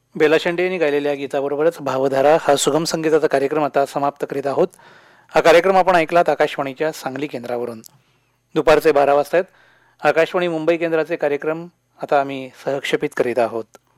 बेला शेंडे यांनी गायलेल्या गीताबरोबरच भावधारा हा सुगम संगीताचा कार्यक्रम आता समाप्त करीत आहोत. हा कार्यक्रम आपण ऐकलात आकाशवाणीच्या सांगली केंद्रावरून. दुपारचे 12 वाजता आकाशवाणी मुंबई केंद्राचे कार्यक्रम आता आम्ही सहक्षेपित करीत आहोत.